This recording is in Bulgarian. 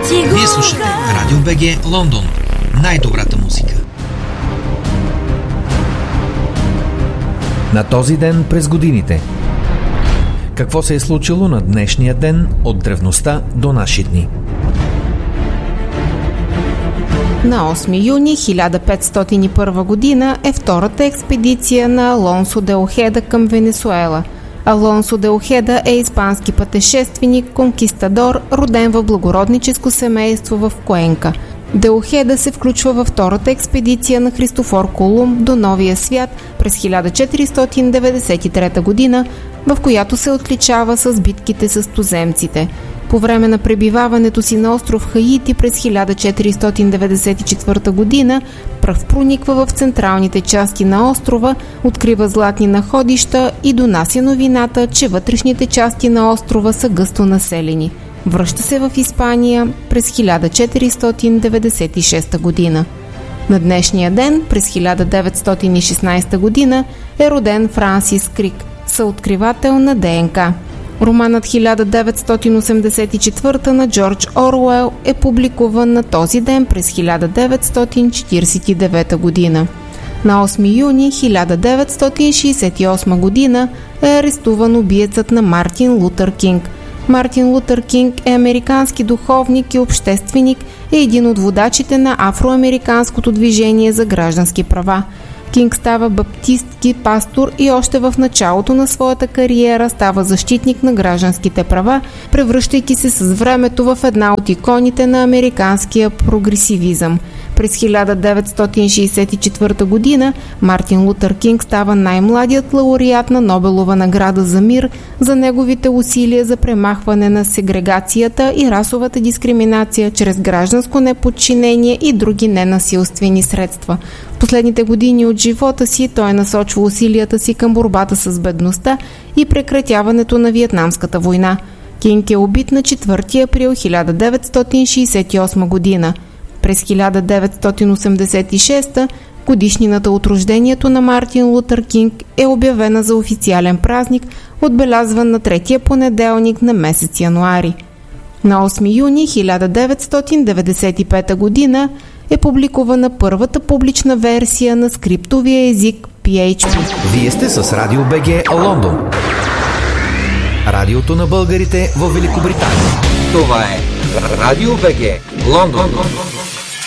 Вие слушате Радио БГ Лондон. Най-добрата музика. На този ден през годините. Какво се е случило на днешния ден от древността до наши дни? На 8 юни 1501 година е втората експедиция на Алонсо де Охеда към Венесуела. Алонсо де Охеда е испански пътешественик, конкистадор, роден в благородническо семейство в Куенка. Де Охеда се включва във втората експедиция на Христофор Колумб до Новия свят през 1493 година, в която се отличава с битките с туземците. По време на пребиваването си на остров Хаити през 1494 година пръв прониква в централните части на острова, открива златни находища и донася новината, че вътрешните части на острова са гъсто населени. Връща се в Испания през 1496 година. На днешния ден, през 1916 година, е роден Франсис Крик, съоткривател на ДНК. Романът 1984 на Джордж Оруел е публикуван на този ден през 1949 година. На 8 юни 1968 година е арестуван убиецът на Мартин Лутър Кинг. Мартин Лутър Кинг е американски духовник и общественик, е един от водачите на афроамериканското движение за граждански права. Кинг става баптистки пастор и още в началото на своята кариера става защитник на гражданските права, превръщайки се с времето в една от иконите на американския прогресивизъм. През 1964 година Мартин Лутър Кинг става най-младият лауреат на Нобелова награда за мир за неговите усилия за премахване на сегрегацията и расовата дискриминация чрез гражданско неподчинение и други ненасилствени средства. В последните години от живота си той насочва усилията си към борбата с бедността и прекратяването на Виетнамската война. Кинг е убит на 4 април 1968 година. През 1986 годишнината от рождението на Мартин Лутър Кинг е обявена за официален празник, отбелязван на третия понеделник на месец януари. На 8 юни 1995 година е публикувана първата публична версия на скриптовия език PHP. Вие сте с Радио БГ Лондон. Радиото на българите в Великобритания. Това е Радио БГ Лондон.